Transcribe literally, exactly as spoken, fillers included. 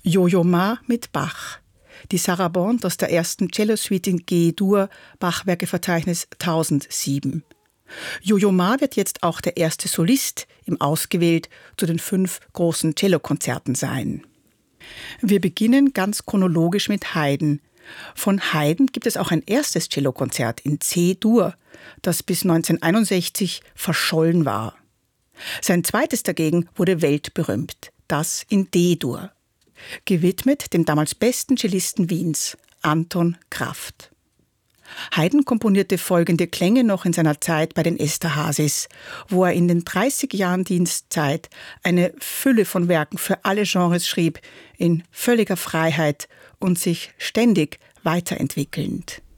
Yo-Yo Ma mit Bach. Die Sarabande aus der ersten Cellosuite in G-Dur, Bachwerkeverzeichnis tausendsieben. Yo-Yo Ma wird jetzt auch der erste Solist im Ausgewählt zu den fünf großen Cellokonzerten sein. Wir beginnen ganz chronologisch mit Haydn. Von Haydn gibt es auch ein erstes Cellokonzert in C-Dur, das bis neunzehnhunderteinundsechzig verschollen war. Sein zweites dagegen wurde weltberühmt, das in D-Dur. Gewidmet dem damals besten Cellisten Wiens, Anton Kraft. Haydn komponierte folgende Klänge noch in seiner Zeit bei den Esterházys, wo er in den dreißig Jahren Dienstzeit eine Fülle von Werken für alle Genres schrieb, in völliger Freiheit und sich ständig weiterentwickelnd.